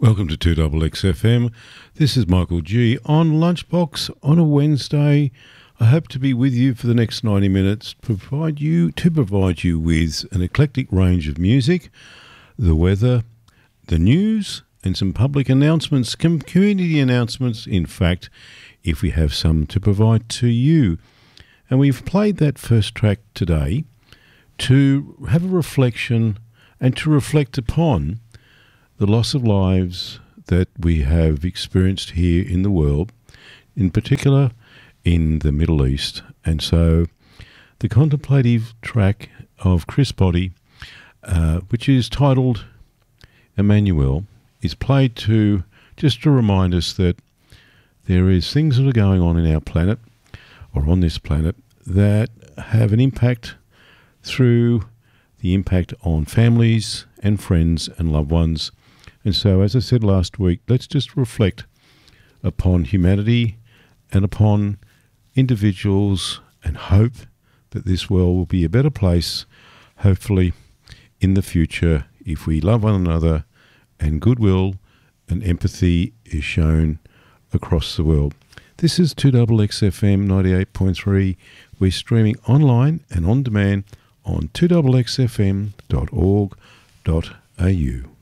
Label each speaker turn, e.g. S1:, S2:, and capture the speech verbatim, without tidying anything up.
S1: Welcome to two X X F M. This is Michael G. on Lunchbox on a Wednesday. I hope to be with you for the next ninety minutes, provide you to provide you with an eclectic range of music, the weather, the news, and some public announcements, com- community announcements, in fact, if we have some to provide to you. And we've played that first track today to have a reflection and to reflect upon the loss of lives that we have experienced here in the world, in particular in the Middle East. And so the contemplative track of Chris Botti, uh, which is titled Emmanuel, is played to just to remind us that there is things that are going on in our planet, or on this planet, that have an impact through the impact on families and friends and loved ones. And so, as I said last week, let's just reflect upon humanity and upon individuals and hope that this world will be a better place, hopefully, in the future, if we love one another and goodwill and empathy is shown across the world. This is two X X F M ninety-eight point three. We're streaming online and on demand on two X X F M dot org dot A U.